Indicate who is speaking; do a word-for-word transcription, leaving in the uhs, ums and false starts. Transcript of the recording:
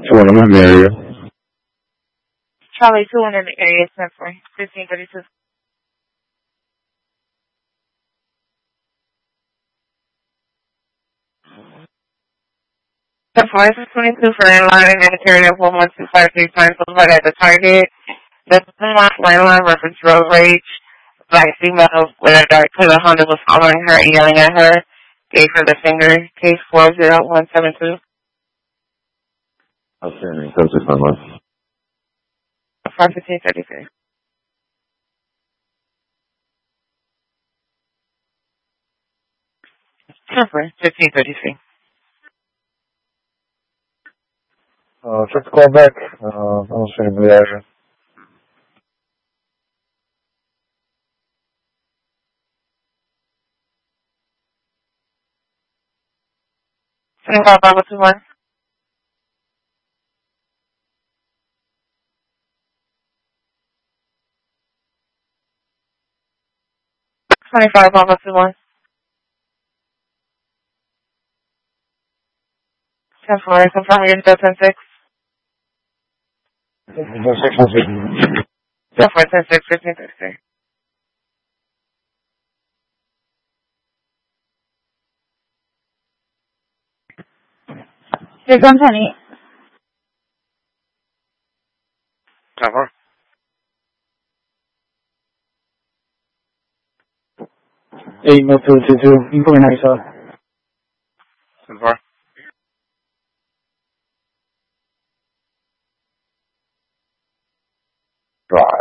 Speaker 1: Two one, I'm in the area.
Speaker 2: Charlie two one in the area, ten four, fifteen thirty-two. ten four, this is twenty-two for landline and carrier of one one two five three times right at the target. The landline reference road rage. Black female with a dark color Honda was following her and yelling at her. Gave her the finger. Case four zero one seven two.
Speaker 1: Outstanding. seven six nine one.
Speaker 2: five fifteen thirty-three. Temper, fifteen thirty-three.
Speaker 3: Uh, check the call back. Uh, I don't see anybody out here.
Speaker 2: twenty-five Bravo two one. twenty-five Bravo two one. ten four, confirm you're still ten six. ten four, ten six, fifteen thirty-three.
Speaker 4: Here comes Honey.
Speaker 5: ten four.
Speaker 3: eight no two two two. You can put me next up.